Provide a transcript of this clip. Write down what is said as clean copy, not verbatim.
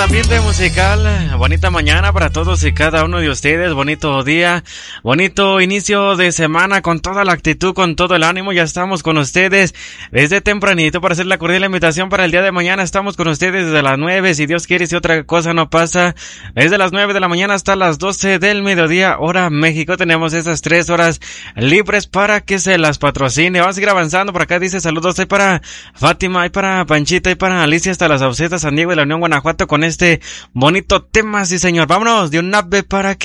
Ambiente musical, bonita mañana para todos y cada uno de ustedes, bonito día, bonito inicio de semana con toda la actitud, con todo el ánimo. Ya estamos con ustedes desde tempranito para hacer la cordial invitación para el día de mañana. Estamos con ustedes desde las 9, si Dios quiere, si otra cosa no pasa, desde las 9 de la mañana hasta las 12 del mediodía, hora México. Tenemos esas 3 horas libres para que se las patrocine. Vamos a seguir avanzando. Por acá dice saludos, hay para Fátima, hay para Panchita, hay para Alicia hasta las Saucetas, San Diego de la Unión, Guanajuato, con este bonito tema, sí señor. Vámonos de un ave para que